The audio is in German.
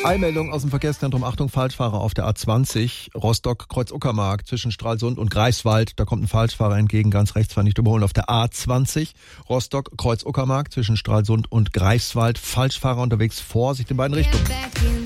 Eilmeldung aus dem Verkehrszentrum. Achtung, Falschfahrer auf der A20, Rostock, Kreuz-Uckermark, zwischen Stralsund und Greifswald. Da kommt ein Falschfahrer entgegen, ganz rechts, war nicht überholen. Auf der A20, Rostock, Kreuz-Uckermark, zwischen Stralsund und Greifswald. Falschfahrer unterwegs, Vorsicht in beiden Richtungen.